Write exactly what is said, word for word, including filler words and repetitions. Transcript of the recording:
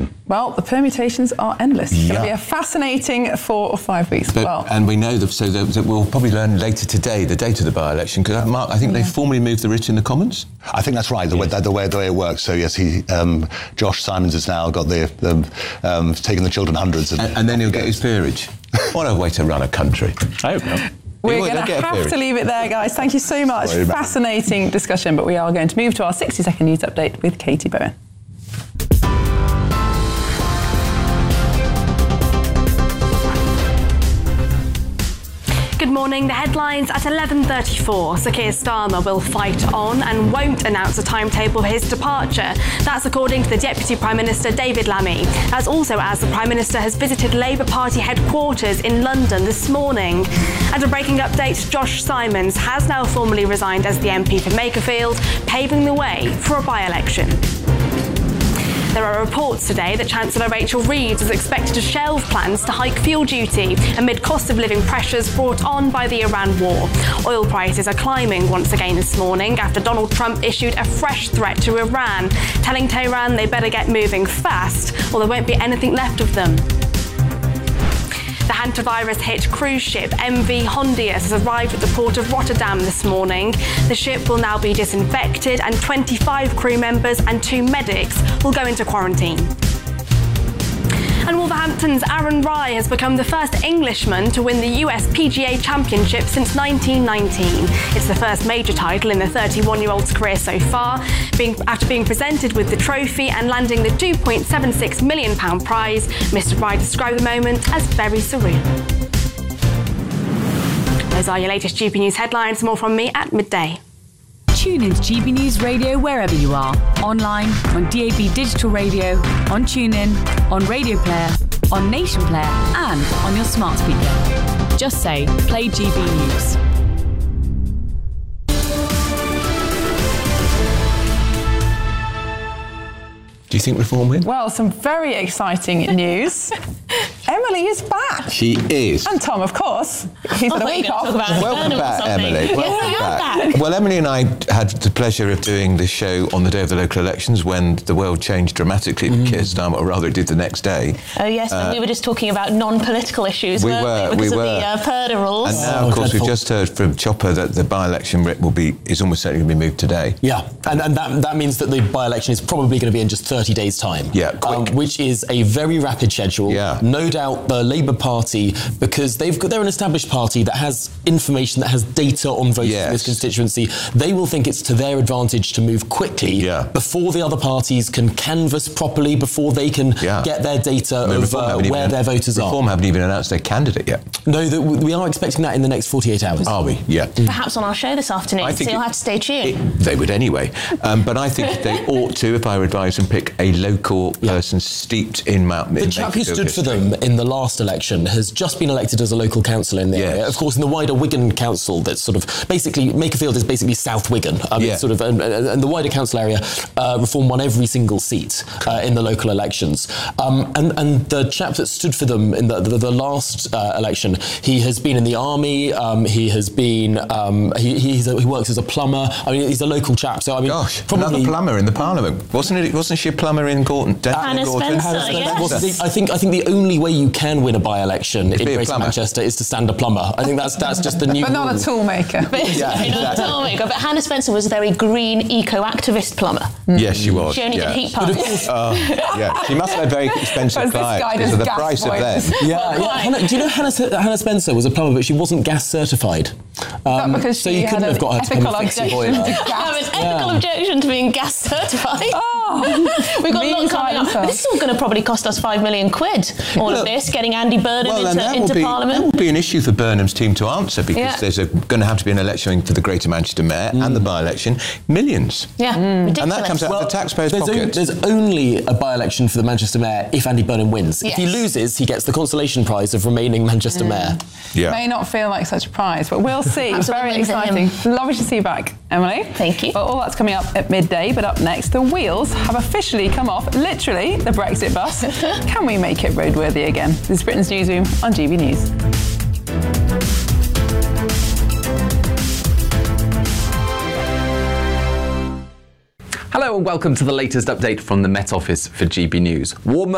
Well, the permutations are endless. It's Yeah. going to be a fascinating four or five weeks. But, well, and we know that, so that, that we'll probably learn later today the date of the by-election, because Mark, I think yeah. they formally moved the writ in the Commons. I think that's right. The, yes. way, the way the way it works. So yes, he um, Josh Simons has now got the, the um, taken the children hundreds, and, and, and then he'll get his peerage. What a way to run a country! I hope not. We're going to have to leave it there, guys. Thank you so much. Sorry, fascinating discussion, but we are going to move to our sixty second news update with Katie Bowen. Good morning. The headlines at eleven thirty-four. Sir Keir Starmer will fight on and won't announce a timetable for his departure. That's according to the Deputy Prime Minister David Lammy. That's also as the Prime Minister has visited Labour Party headquarters in London this morning. And a breaking update, Josh Simons has now formally resigned as the M P for Makerfield, paving the way for a by-election. There are reports today that Chancellor Rachel Reeves is expected to shelve plans to hike fuel duty amid cost of living pressures brought on by the Iran war. Oil prices are climbing once again this morning after Donald Trump issued a fresh threat to Iran, telling Tehran they better get moving fast or there won't be anything left of them. The hantavirus-hit cruise ship M V Hondius has arrived at the port of Rotterdam this morning. The ship will now be disinfected and twenty-five crew members and two medics will go into quarantine. And Wolverhampton's Aaron Rai has become the first Englishman to win the U S P G A Championship since nineteen nineteen. It's the first major title in the thirty-one-year-old's career so far, being, after being presented with the trophy and landing the two point seven six million pounds prize. Mister Rai described the moment as very surreal. Those are your latest G B News headlines. More from me at midday. Tune into G B News Radio wherever you are. Online, on D A B Digital Radio, on TuneIn, on Radio Player, on Nation Player, and on your smart speaker. Just say, play G B News. Do you think Reform win? Well, some very exciting news. Emily is back. She is. And Tom, of course. He's had a week off. Welcome back, Emily. Welcome back. Well, Emily and I had the pleasure of doing this show on the day of the local elections when the world changed dramatically with mm. Keir Starmer, or rather it did the next day. Oh, yes, uh, and we were just talking about non-political issues, we weren't were, we? Because we of were. the uh, Purdah rules. And now, oh, of course, dreadful. we've just heard from Chopper that the by-election writ will be, is almost certainly going to be moved today. Yeah, and, and that, that means that the by-election is probably going to be in just thirty days' time. Yeah, quick. Um, which is a very rapid schedule. Yeah. No doubt the Labour Party, because they've got, they're an established party that has information, that has data on voters yes. in this constituency. They will think it's to their advantage to move quickly yeah. before the other parties can canvass properly, before they can yeah. get their data I mean, of uh, where even, their voters Reform are. Reform haven't even announced their candidate yet. No, the, we are expecting that in the next forty-eight hours. Are we? Yeah. Perhaps on our show this afternoon, I so think you'll it, have to stay tuned. It, they would anyway. Um, but I think they ought to, if I were advised, and pick a local yeah. person steeped in Mount The chap who stood history. for them in the last election has just been elected as a local councillor in the yes. area. Of course, in the wider Wigan Council, that's sort of basically Makerfield is basically South Wigan. Um, yeah. it's sort of and, and the wider council area, uh, Reform won every single seat uh, in the local elections. Um, and and the chap that stood for them in the the, the last uh, election, he has been in the army. Um, he has been um, he he's a, he works as a plumber. I mean, he's a local chap. So I mean, gosh, probably another plumber in the Parliament, wasn't it? Wasn't she a plumber in Gorton? Hannah Gorton? Spencer, Hannah yes. Well, the, I think I think the only way you can win a by-election in Greater Manchester is to stand a plumber. I think that's that's just the new. But not rule. a toolmaker. But, Yeah, no, not exactly. a toolmaker. But Hannah Spencer was a very green eco-activist plumber. Mm. Yes, she was. She only yeah. did heat pumps. Uh, yeah, she must have had very expensive Whereas this guy clients does because of the gas price of boilers. them. Yeah, Well, yeah. quite. Hannah, do you know Hannah, Hannah Spencer was a plumber, but she wasn't gas certified. Um, Not because so she you couldn't had have got her to come ethical and fix your objection boiler. to I have an gas. ethical Yeah. objection to being gas certified. Oh, We've got me a lot coming up. myself. This is all going to probably cost us five million quid. All Well, of this, getting Andy Burnham Well, and into, that into will be, Parliament. That will be an issue for Burnham's team to answer because Yeah. there's a, going to have to be an election for the Greater Manchester Mayor Mm. and the by-election. Millions. Yeah, ridiculous. And that comes out of the taxpayers' there's, pocket. on, there's only a by-election for the Manchester Mayor if Andy Burnham wins. If he Yes. loses, he gets the consolation prize of remaining Manchester Mayor. Yeah. May not feel like such a prize, but we'll see. That's a Very win for exciting. him. Lovely to see you back, Emily. Thank you. Well, all that's coming up at midday, but up next, the wheels have officially come off, literally, the Brexit bus. Can we make it roadworthy again? This is Britain's Newsroom on G B News. Hello and welcome to the latest update from the Met Office for G B News. Warm